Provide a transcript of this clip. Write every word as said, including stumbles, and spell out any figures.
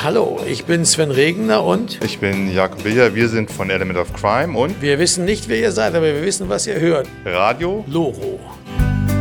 Hallo, ich bin Sven Regner und ich bin Jakob Biller, wir sind von Element of Crime und wir wissen nicht, wer ihr seid, aber wir wissen, was ihr hört. Radio Loro.